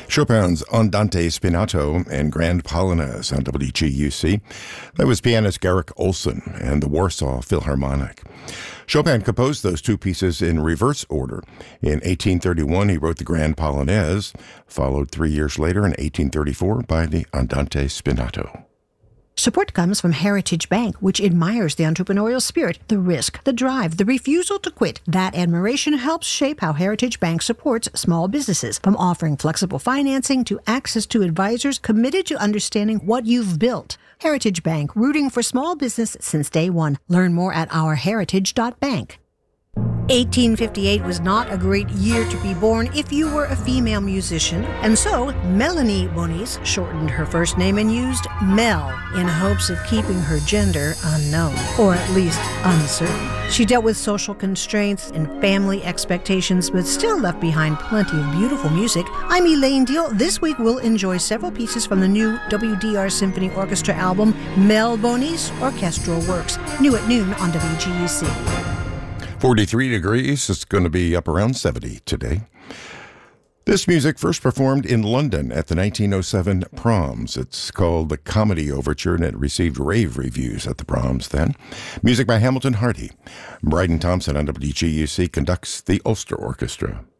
Chopin's Andante Spinato and Grand Polonaise on WGUC. That was pianist Garrick Olson and the Warsaw Philharmonic. Chopin composed those two pieces in reverse order. In 1831, he wrote the Grand Polonaise, followed 3 years later in 1834 by the Andante Spinato. Support comes from Heritage Bank, which admires the entrepreneurial spirit, the risk, the drive, the refusal to quit. That admiration helps shape how Heritage Bank supports small businesses, from offering flexible financing to access to advisors committed to understanding what you've built. Heritage Bank, rooting for small business since day one. Learn more at ourheritage.bank. 1858 was not a great year to be born if you were a female musician, and so Melanie Bonis shortened her first name and used Mel in hopes of keeping her gender unknown, or at least uncertain. She dealt with social constraints and family expectations, but still left behind plenty of beautiful music. I'm Elaine Deal. This week we'll enjoy several pieces from the new WDR Symphony Orchestra album, Mel Bonis Orchestral Works, new at noon on WGUC. 43 degrees. It's going to be up around 70 today. This music first performed in London at the 1907 Proms. It's called the Comedy Overture, and it received rave reviews at the Proms then. Music by Hamilton Hardy. Bryden Thompson on WGUC conducts the Ulster Orchestra.